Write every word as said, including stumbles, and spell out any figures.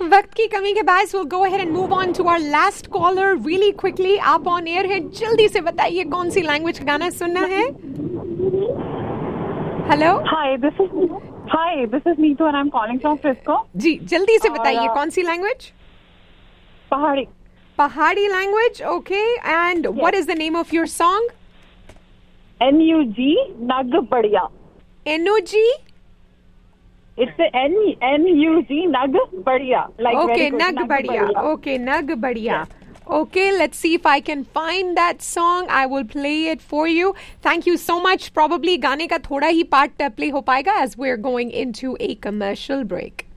वक्त की कमी के बायस we'll go ahead and move on to our last caller really quickly. आप on air हैं, जल्दी से बताइए कौन सी लैंग्वेज का गाना सुनना है. Hello. Hi, this is Hi, this is Neetu and I'm calling from Frisco. जी, जल्दी से बताइए कौन सी लैंग्वेज? पहाड़ी. Pahadi language, okay. And yes. What is the name of your song? N U G, Nag Badiya. N U G? It's the N N U G, Nag Badiya. Like okay, Nag Badiya. Okay, Nag Badiya. Yes. Okay, let's see if I can find that song. I will play it for you. Thank you so much. Probably गाने का थोड़ा ही part play हो पाएगा as we're going into a commercial break.